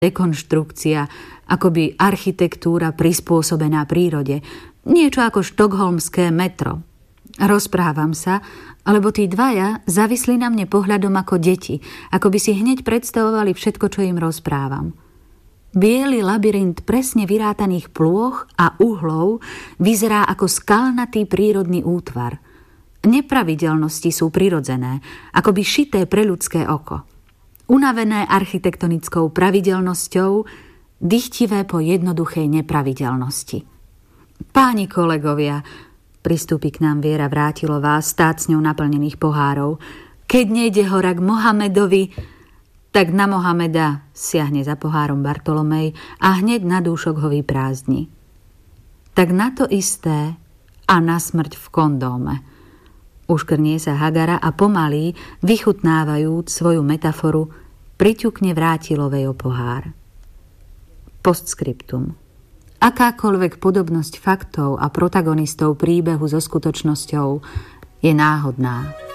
dekonštrukcia, akoby architektúra prispôsobená prírode. Niečo ako štokholmské metro. Rozprávam sa, lebo tí dvaja zavisli na mne pohľadom ako deti, ako by si hneď predstavovali všetko, čo im rozprávam. Biely labyrint presne vyrátaných plôch a uhlov vyzerá ako skalnatý prírodný útvar. Nepravidelnosti sú prirodzené, akoby šité pre ľudské oko. Unavené architektonickou pravidelnosťou, dychtivé po jednoduchej nepravidelnosti. Páni kolegovia, pristúpi k nám Viera Vrátilová s tácňou naplnených pohárov, keď nejde hora k Mohamedovi, tak na Mohameda siahne za pohárom Bartolomej a hneď na dúšok ho vyprázdni. Tak na to isté a na smrť v kondóme. Uškrnie sa Hagara a pomaly, vychutnávajúc svoju metaforu, priťukne Vrátilovej o pohár. Postscriptum. Akákoľvek podobnosť faktov a protagonistov príbehu so skutočnosťou je náhodná.